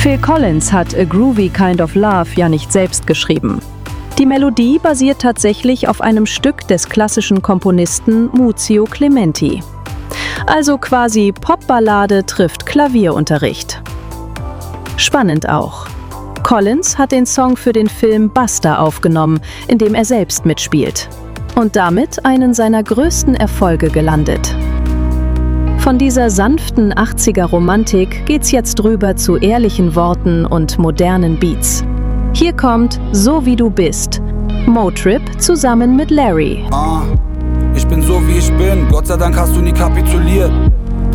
Phil Collins hat A Groovy Kind of Love ja nicht selbst geschrieben. Die Melodie basiert tatsächlich auf einem Stück des klassischen Komponisten Muzio Clementi. Also quasi Popballade trifft Klavierunterricht. Spannend auch. Collins hat den Song für den Film Buster aufgenommen, in dem er selbst mitspielt. Und damit einen seiner größten Erfolge gelandet. Von dieser sanften 80er-Romantik geht's jetzt rüber zu ehrlichen Worten und modernen Beats. Hier kommt So wie du bist, Motrip zusammen mit Larry. Ich bin so wie ich bin, Gott sei Dank hast du nie kapituliert.